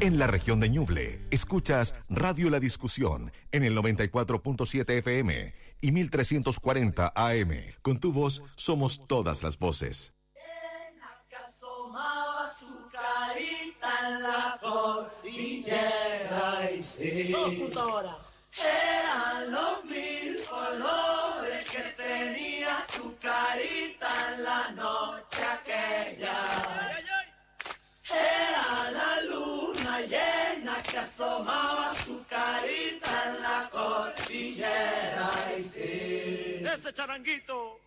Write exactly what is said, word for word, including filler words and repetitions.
En la región de Ñuble, escuchas Radio La Discusión en el noventa y cuatro punto siete F M y mil trescientos cuarenta A M. Con tu voz somos todas las voces. Su carita en la cordillera y sí, eran los mil colores que tenía tu carita en la noche aquella. Era la luna llena que asomaba su carita en la cordillera y sí. Ese charanguito.